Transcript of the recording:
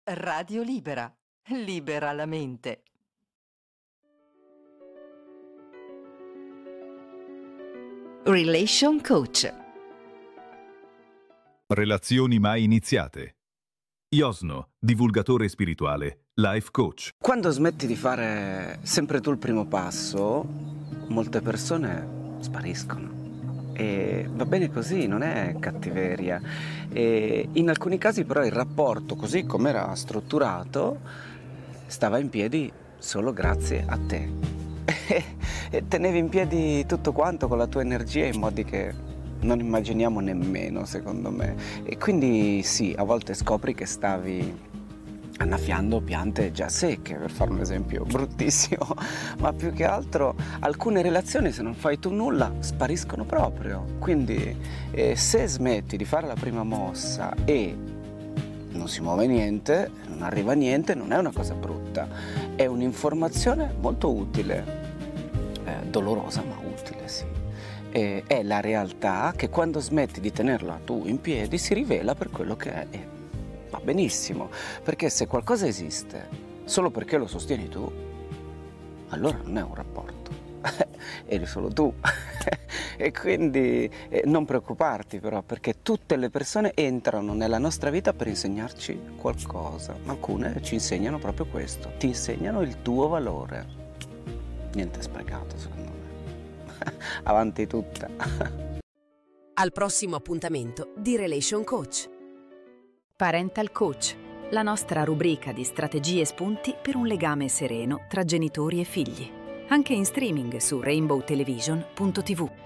Radio Libera. Libera la mente. Relation Coach. Relazioni mai iniziate. Iosno, divulgatore spirituale, life coach. Quando smetti di fare sempre tu il primo passo, molte persone spariscono. E va bene così, non è cattiveria. E in alcuni casi però il rapporto, così come era strutturato, stava in piedi solo grazie a te. E tenevi in piedi tutto quanto con la tua energia in modi che non immaginiamo nemmeno, secondo me. E quindi sì, a volte scopri che stavi annaffiando piante già secche, per fare un esempio bruttissimo, ma più che altro alcune relazioni, se non fai tu nulla, spariscono proprio. Quindi se smetti di fare la prima mossa e non si muove niente, non arriva niente, non è una cosa brutta, è un'informazione molto utile, dolorosa ma utile, sì. È la realtà che quando smetti di tenerla tu in piedi si rivela per quello che è. E va benissimo, perché se qualcosa esiste solo perché lo sostieni tu, allora non è un rapporto, eri solo tu. E quindi non preoccuparti però, perché tutte le persone entrano nella nostra vita per insegnarci qualcosa. Alcune ci insegnano proprio questo, ti insegnano il tuo valore. Niente sprecato, secondo me. Avanti tutta. Al prossimo appuntamento di Relation Coach. Parental Coach, la nostra rubrica di strategie e spunti per un legame sereno tra genitori e figli. Anche in streaming su rainbowtelevision.tv.